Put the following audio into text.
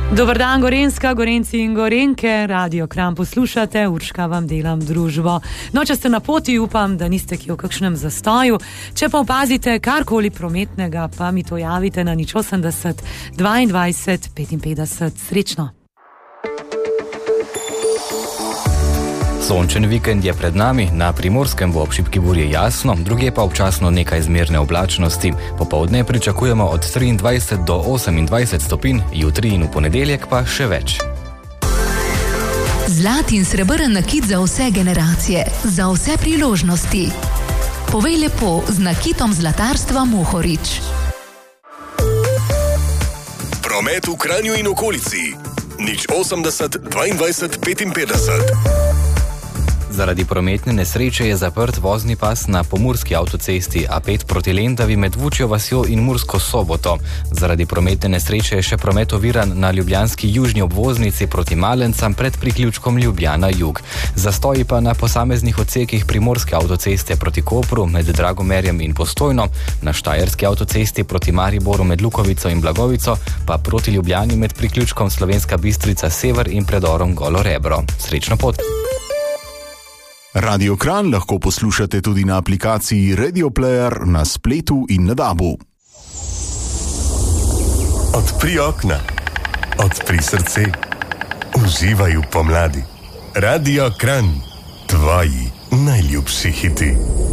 Dober dan, Gorenjska, Gorenjci in Gorenjke, Radio Kranj poslušate, Urška vam delam družbo. No, če ste na poti, upam, da niste kje v kakšnem zastoju. Če pa opazite karkoli prometnega, pa mi to javite na 080 22 55. Srečno! Sončen vikend je pred nami, na Primorskem bo ob šibki burji jasno, drugje pa občasno nekaj zmerne oblačnosti. Popoldne pričakujemo od 23 do 28 stopinj, jutri in v ponedeljek pa še več. Zlat in srebrn nakit za vse generacije, za vse priložnosti. Povej lepo z nakitom zlatarstva Mohorič. Promet v Kranju in okolici. 080 22 55. Zaradi prometne nesreče je zaprt vozni pas na pomurski avtocesti A5 proti Lendavi med Vučjo vasjo in Mursko Soboto. Zaradi prometne nesreče je še promet oviran na ljubljanski južni obvoznici proti Malencam pred priključkom Ljubljana jug. Zastoji pa na posameznih odsekih primorske avtoceste proti Kopru med Dragomerjem in Postojno, na štajerski avtocesti proti Mariboru med Lukovico in Blagovico, pa proti Ljubljani med priključkom Slovenska Bistrica sever in predorom Golo Rebro. Srečno pot! Radio Kranj lahko poslušate tudi na aplikaciji Radio Player na spletu in na DAB-u. Odpri okna, odpri srce, uživaj v pomladi. Radio Kranj, tvoji najljubši hiti.